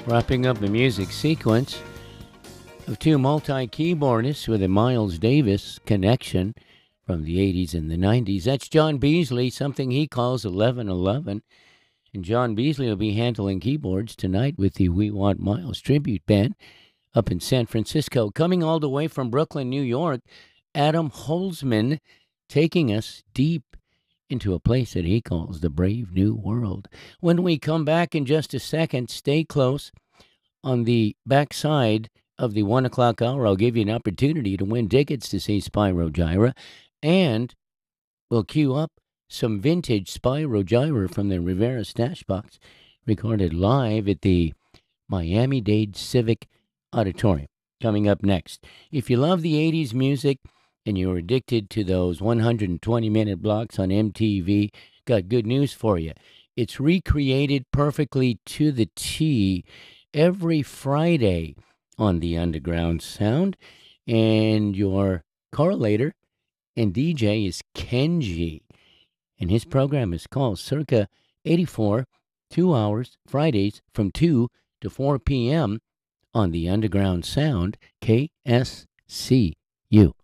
Wrapping up the music sequence of two multi-keyboardists with a Miles Davis connection from the 80s and the 90s. That's John Beasley, something he calls 1111. And John Beasley will be handling keyboards tonight with the We Want Miles tribute band up in San Francisco. Coming all the way from Brooklyn, New York, Adam Holzman taking us deep into a place that he calls the Brave New World. When we come back in just a second, stay close. On the backside of the 1 o'clock hour, I'll give you an opportunity to win tickets to see Spyro Gyra, and we'll queue up some vintage Spyro Gyra from the Rivera Stash Box, recorded live at the Miami-Dade Civic Auditorium. Coming up next. If you love the 80s music and you're addicted to those 120-minute blocks on MTV, got good news for you. It's recreated perfectly to the T every Friday on the Underground Sound, and your correlator and DJ is Kenji, and his program is called Circa 84, 2 hours, Fridays from 2 to 4 p.m. on the Underground Sound, KSCU.